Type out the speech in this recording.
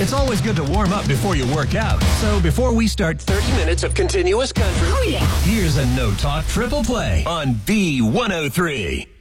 It's always good to warm up before you work out. So before we start 30 minutes of continuous country, Oh, yeah. here's a No Talk Triple Play on B103.